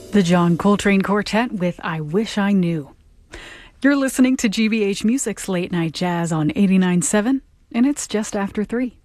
The John Coltrane Quartet with I Wish I Knew. You're listening to GBH Music's Late Night Jazz on 89.7, and it's just after 3.